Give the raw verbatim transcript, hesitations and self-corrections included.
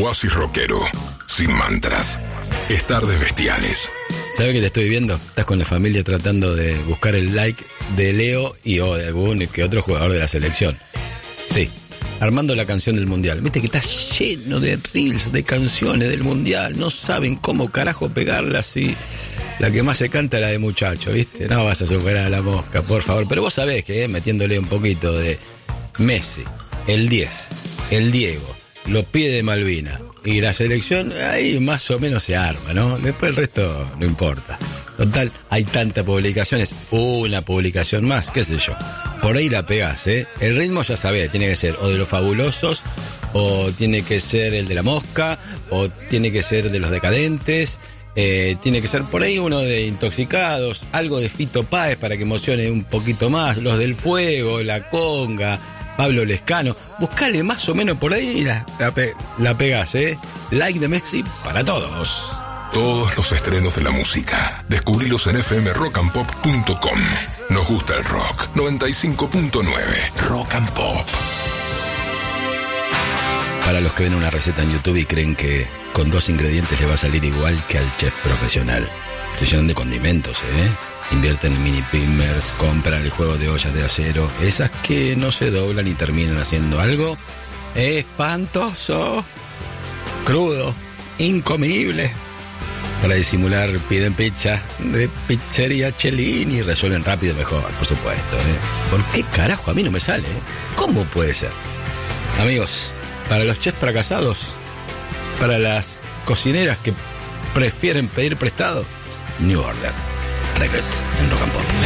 oasis rockero, sin mantras. Es Tardes Bestiales. ¿Sabes que te estoy viendo? Estás con la familia tratando de buscar el like de Leo y o de algún que otro jugador de la selección. Sí, armando la canción del Mundial. Viste que está lleno de reels, de canciones del Mundial. No saben cómo carajo pegarlas y la que más se canta es la de Muchacho, ¿viste? No vas a superar a La Mosca, por favor. Pero vos sabés que, eh, metiéndole un poquito de Messi, el diez, el Diego, los pies de Malvina y la selección, ahí más o menos se arma, ¿no? Después el resto no importa. Total, hay tantas publicaciones, una publicación más, qué sé yo. Por ahí la pegás, ¿eh? El ritmo ya sabés, tiene que ser o de los Fabulosos, o tiene que ser el de La Mosca, o tiene que ser de los Decadentes, eh, tiene que ser por ahí uno de Intoxicados, algo de Fito Páez para que emocione un poquito más, los del Fuego, La Conga, Pablo Lescano. Buscale más o menos por ahí y la, la, pe, la pegás, ¿eh? Like de Messi para todos. Todos los estrenos de la música, descubrilos en f m rock and pop punto com. Nos gusta el rock. noventa y cinco punto nueve Rock and Pop. Para los que ven una receta en YouTube y creen que con dos ingredientes le va a salir igual que al chef profesional, se llenan de condimentos, ¿eh? Invierten en mini primers, compran el juego de ollas de acero, esas que no se doblan y terminan haciendo algo espantoso, crudo, incomible. Para disimular piden pizza de Pizzería Cellini y resuelven rápido y mejor, por supuesto, ¿eh? ¿Por qué carajo a mí no me sale? ¿eh? ¿Cómo puede ser? Amigos, para los chefs fracasados, para las cocineras que prefieren pedir prestado, New Order. Regrets en Rock and Pop.